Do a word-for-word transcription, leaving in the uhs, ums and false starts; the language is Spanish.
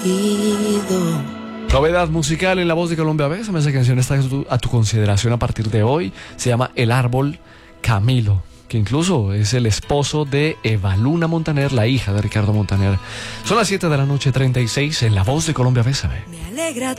Novedad musical en La Voz de Colombia Bésame. Esa canción está a tu, a tu consideración a partir de hoy. Se llama El Árbol, Camilo, que incluso es el esposo de Evaluna Montaner, la hija de Ricardo Montaner. Son las siete de la noche, treinta y seis, en La Voz de Colombia Bésame. Me alegra